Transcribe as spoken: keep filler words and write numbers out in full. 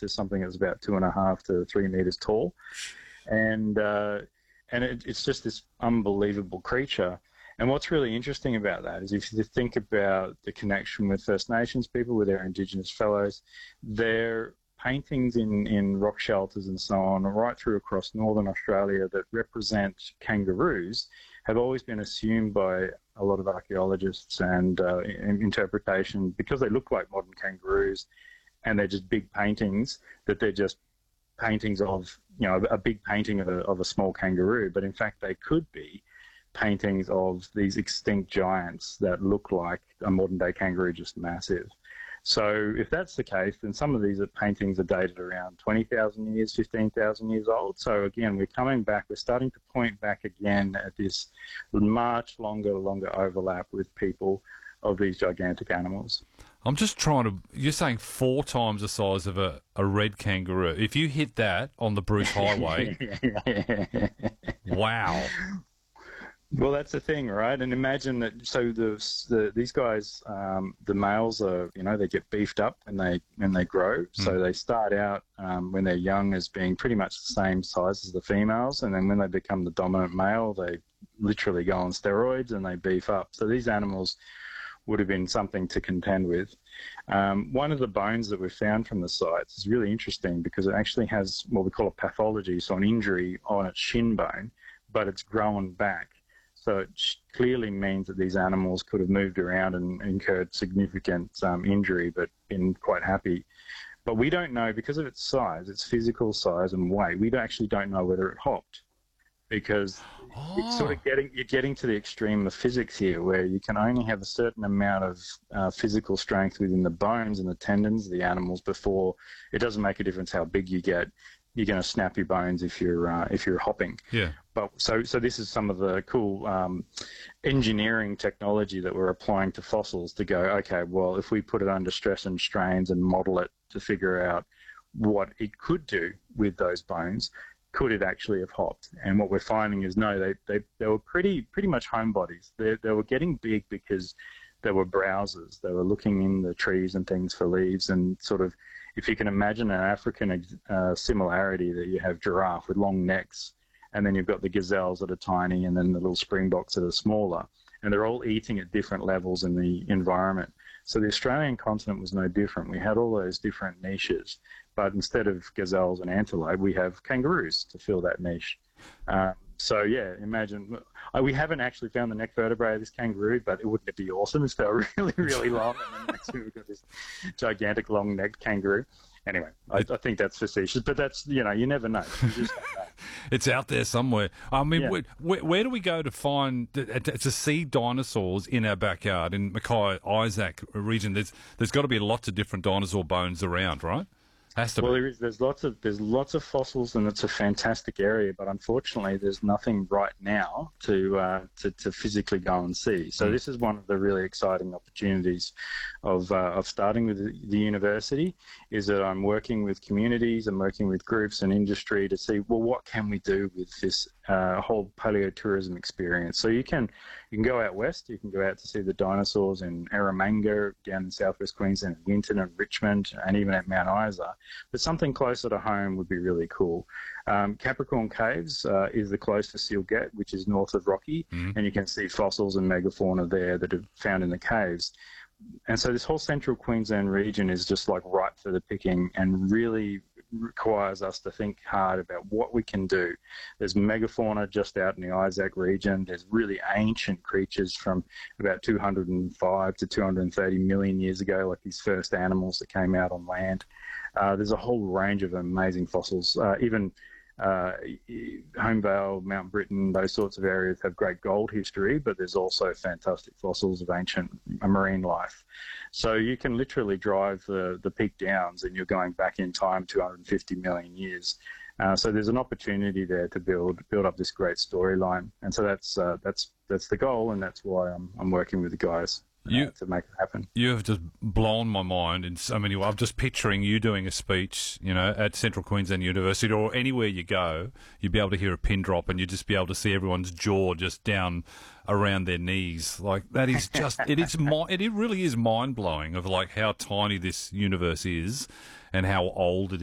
to something that's about two and a half to three meters tall, and uh, and it, it's just this unbelievable creature. And what's really interesting about that is if you think about the connection with First Nations people, with their Indigenous fellows, their paintings in, in rock shelters and so on, right through across northern Australia that represent kangaroos, have always been assumed by a lot of archaeologists and uh, in interpretation, because they look like modern kangaroos and they're just big paintings, that they're just paintings of, you know, a big painting of a, of a small kangaroo. But in fact, they could be paintings of these extinct giants that look like a modern-day kangaroo, just massive. So if that's the case, then some of these paintings are dated around twenty thousand years, fifteen thousand years old. So again, we're coming back, we're starting to point back again at this much longer, longer overlap with people of these gigantic animals. I'm just trying to, you're saying four times the size of a, a red kangaroo. If you hit that on the Bruce Highway, wow. Well, that's the thing, right? And imagine that. So the, the these guys, um, the males are, you know, they get beefed up when they when they grow. Mm. So they start out um, when they're young as being pretty much the same size as the females, and then when they become the dominant male, they literally go on steroids and they beef up. So these animals would have been something to contend with. Um, one of the bones that we've found from the sites is really interesting because it actually has what we call a pathology, so an injury on its shin bone, but it's grown back. So it clearly means that these animals could have moved around and incurred significant um, injury, but been quite happy. But we don't know, because of its size, its physical size and weight, we actually don't know whether it hopped, because oh. it's sort of getting, you're getting to the extreme of physics here, where you can only have a certain amount of uh, physical strength within the bones and the tendons of the animals before it doesn't make a difference how big you get. You're going to snap your bones if you're uh, if you're hopping. Yeah. But so so this is some of the cool um, engineering technology that we're applying to fossils to go, okay, well, if we put it under stress and strains and model it to figure out what it could do with those bones, could it actually have hopped? And what we're finding is no, they they, they were pretty pretty much homebodies. They they were getting big because they were browsers. They were looking in the trees and things for leaves, and sort of, if you can imagine an African uh, similarity, that you have giraffe with long necks, and then you've got the gazelles that are tiny, and then the little springboks that are smaller, and they're all eating at different levels in the environment. So the Australian continent was no different. We had all those different niches, but instead of gazelles and antelope, we have kangaroos to fill that niche. Um, so yeah, imagine, uh, we haven't actually found the neck vertebrae of this kangaroo, but it wouldn't it be awesome if they were really, really long, and then next to we've got this gigantic long-necked kangaroo. Anyway, I, I think that's facetious, but that's, you know, you never know. You just don't know. It's out there somewhere. I mean, Yeah. where, where, where do we go to find, to see dinosaurs in our backyard, in Mackay Isaac region? There's There's got to be lots of different dinosaur bones around, right? Has to well, be. there is. There's lots of there's lots of fossils, and it's a fantastic area. But unfortunately, there's nothing right now to uh, to, to physically go and see. So mm. this is one of the really exciting opportunities of uh, of starting with the, the university. Is that I'm working with communities, I'm working with groups and industry to see, well, what can we do with this uh, whole paleotourism experience? So you can you can go out west. You can go out to see the dinosaurs in Eromanga, down in southwest Queensland, Winton and Richmond, and even at Mount Isa. But something closer to home would be really cool. Um, Capricorn Caves uh, is the closest you'll get, which is north of Rocky, mm. and you can see fossils and megafauna there that are found in the caves. And so this whole central Queensland region is just like ripe for the picking, and really requires us to think hard about what we can do. There's megafauna just out in the Isaac region. There's really ancient creatures from about two hundred five to two hundred thirty million years ago, like these first animals that came out on land. Uh, there's a whole range of amazing fossils. Uh, even uh, Homevale, Mount Britain, those sorts of areas have great gold history, but there's also fantastic fossils of ancient marine life. So you can literally drive the, the Peak Downs and you're going back in time two hundred fifty million years. Uh, so there's an opportunity there to build build up this great storyline. And so that's uh, that's that's the goal, and that's why I'm I'm working with the guys. You, uh, to make it happen. You have just blown my mind in so many ways. I'm just picturing you doing a speech, you know, at Central Queensland University or anywhere you go. You'd be able to hear a pin drop, and you'd just be able to see everyone's jaw just down around their knees. Like, that is just, it is, it really is mind blowing of like how tiny this universe is and how old it is.